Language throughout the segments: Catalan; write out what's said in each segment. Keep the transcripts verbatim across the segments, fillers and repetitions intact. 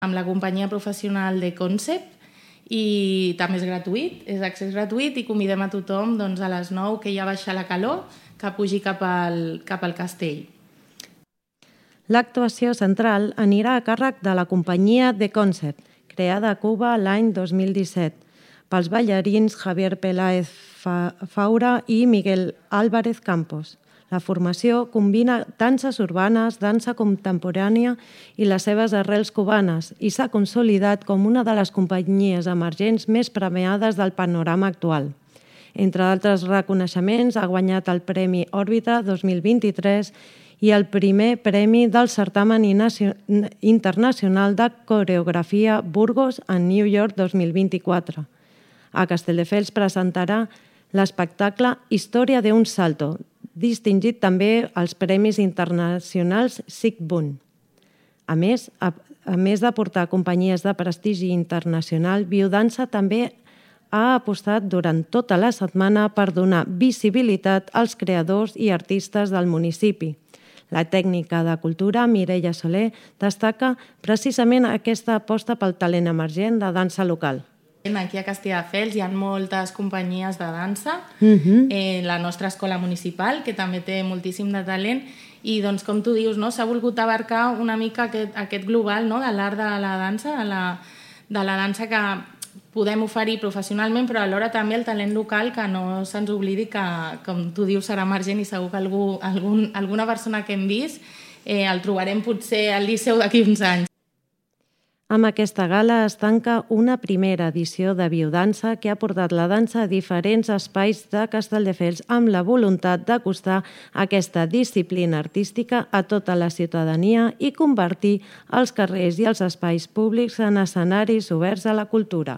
amb la companyia professional de Concept i també és gratuït, és accés gratuït i convidem a tothom doncs, a les nou, que ja baixa la calor, que pugi cap al, cap al castell. L'actuació central anirà a càrrec de la companyia The Concept, creada a Cuba l'any dos mil disset, pels ballarins Javier Peláez Faura i Miguel Álvarez Campos. La formació combina danses urbanes, dansa contemporània i les seves arrels cubanes i s'ha consolidat com una de les companyies emergents més premiades del panorama actual. Entre altres reconeixements, ha guanyat el Premi Òrbita dos mil vint-i-tres i el primer premi del Certamen Internacional de Coreografia Burgos en New York dos mil vint-i-quatre. A Castelldefels presentarà l'espectacle Història d'un salto, distingit també als Premis Internacionals SIGBUN. A més, a, a més de portar companyies de prestigi internacional, Biodansa també ha apostat durant tota la setmana per donar visibilitat als creadors i artistes del municipi. La tècnica de cultura, Mireia Soler, destaca precisament aquesta aposta pel talent emergent de dansa local. Aquí a Castelldefels hi ha moltes companyies de dansa, Uh-huh. eh, la nostra escola municipal, que també té moltíssim de talent, i doncs, com tu dius, no, s'ha volgut abarcar una mica aquest, aquest global, no, de l'art de la dansa, de la, de la dansa que podem oferir professionalment, però alhora també el talent local, que no se'ns oblidi que, com tu dius, serà emergent i segur que algú, algun, alguna persona que hem vist eh, el trobarem potser al Liceu d'aquí uns anys. Amb aquesta gala es tanca una primera edició de Biodansa que ha portat la dansa a diferents espais de Castelldefels amb la voluntat d'acostar aquesta disciplina artística a tota la ciutadania i convertir els carrers i els espais públics en escenaris oberts a la cultura.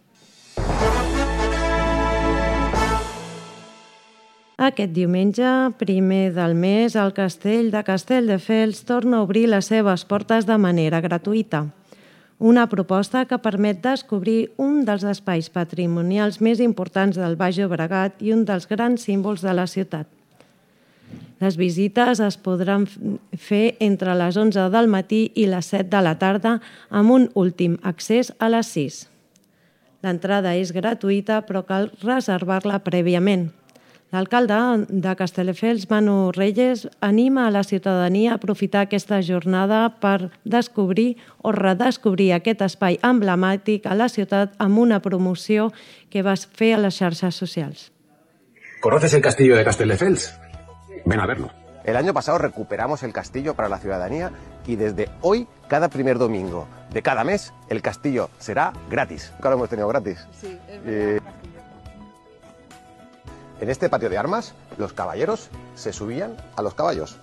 Aquest diumenge, primer del mes, el castell de Castelldefels torna a obrir les seves portes de manera gratuïta. Una proposta que permet descobrir un dels espais patrimonials més importants del Baix Llobregat i un dels grans símbols de la ciutat. Les visites es podran fer entre les onze del matí i les set de la tarda amb un últim accés a les sis. L'entrada és gratuïta però cal reservar-la prèviament. L'alcalde de Castelldefels, Manu Reyes, anima a la ciutadania a aprofitar aquesta jornada per descobrir o redescobrir aquest espai emblemàtic a la ciutat amb una promoció que va fer a les xarxes socials. ¿Conoces el castillo de Castelldefels? Ven a verlo. El año pasado recuperamos el castillo para la ciudadanía y desde hoy, cada primer domingo de cada mes, el castillo será gratis. Nunca lo hemos tenido gratis. Sí, es verdad. Y... En este patio de armas, los caballeros se subían a los caballos.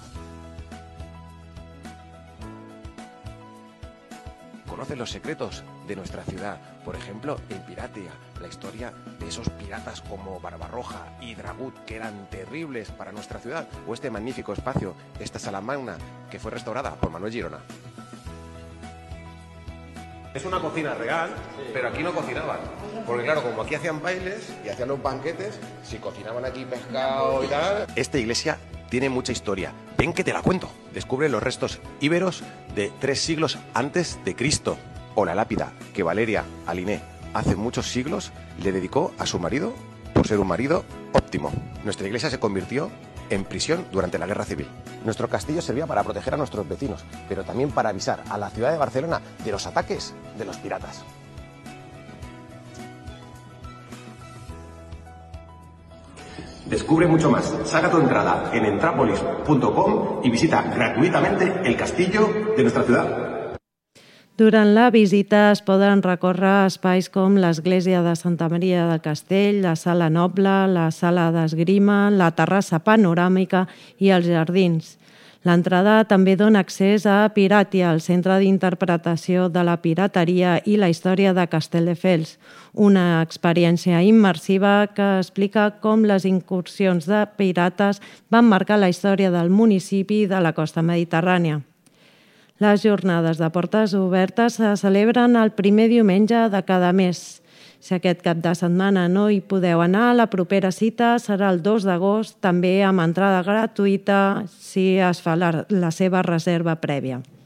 Conoce los secretos de nuestra ciudad. Por ejemplo, en Piratia, la historia de esos piratas como Barbarroja y Dragut, que eran terribles para nuestra ciudad. O este magnífico espacio, esta sala magna, que fue restaurada por Manuel Girona. Es una cocina real, pero aquí no cocinaban. Porque claro, como aquí hacían bailes y hacían los banquetes, si cocinaban aquí pescado y tal... Esta iglesia tiene mucha historia. Ven que te la cuento. Descubre los restos íberos de tres siglos antes de Cristo. O la lápida que Valeria Aliné hace muchos siglos le dedicó a su marido por ser un marido óptimo. Nuestra iglesia se convirtió en prisión durante la Guerra Civil. Nuestro castillo servía para proteger a nuestros vecinos, pero también para avisar a la ciudad de Barcelona de los ataques de los piratas. Descubre mucho más. Saca tu entrada en entrapolis punto com y visita gratuitamente el castillo de nuestra ciudad. Durant la visita es poden recórrer espais com l'església de Santa Maria del Castell, la sala noble, la sala d'esgrima, la terrassa panoràmica i els jardins. L'entrada també dona accés a Piratia, el centre d'interpretació de la pirateria i la història de Castelldefels, una experiència immersiva que explica com les incursions de pirates van marcar la història del municipi i de la costa mediterrània. Les jornades de portes obertes se celebren el primer diumenge de cada mes. Si aquest cap de setmana no hi podeu anar, la propera cita serà el dos d'agost, també amb entrada gratuïta si es fa la, la seva reserva prèvia.